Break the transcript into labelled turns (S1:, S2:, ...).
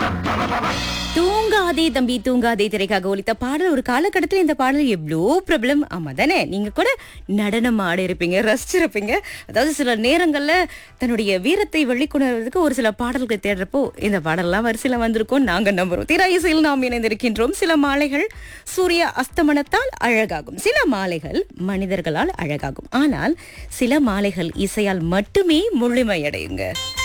S1: தூங்காதே தம்பி தூங்காதே திரைக்காக ஒலித்த பாடல் ஒரு காலகட்டத்தில் இந்த பாடல் எவ்வளோ பிரபலம். ஆமா தானே, நீங்க கூட நடனம் ஆட இருப்பீங்க, ரசிச்சிருப்பீங்க. அதாவது சில நேரங்கள்ல தன்னுடைய வீரத்தை வெளிக்கொணர்றதுக்கு ஒரு சில பாடல்கள் தேடுறப்போ இந்த பாடல்லாம் வரிசையில வந்திருக்கோம் நாங்க நம்புறோம். திரை இசையில் நாம் இணைந்திருக்கின்றோம். சில மாலைகள் சூரிய அஸ்தமனத்தால் அழகாகும், சில மாலைகள் மனிதர்களால் அழகாகும், ஆனால் சில மாலைகள் இசையால் மட்டுமே முழுமையடையுங்க.